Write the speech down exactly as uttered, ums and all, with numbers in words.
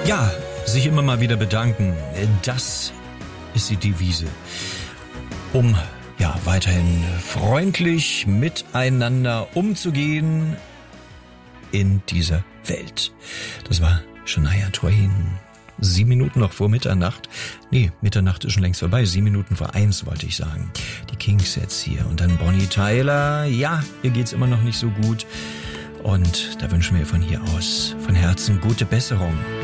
Ja, sich immer mal wieder bedanken, das ist die Devise, um ja weiterhin freundlich miteinander umzugehen in dieser Welt. Das war Shania Twain. Sieben Minuten noch vor Mitternacht. Nee, Mitternacht ist schon längst vorbei. Sieben Minuten vor eins wollte ich sagen. Die Kings jetzt hier. Und dann Bonnie Tyler. Ja, ihr geht's immer noch nicht so gut. Und da wünschen wir von hier aus von Herzen gute Besserung.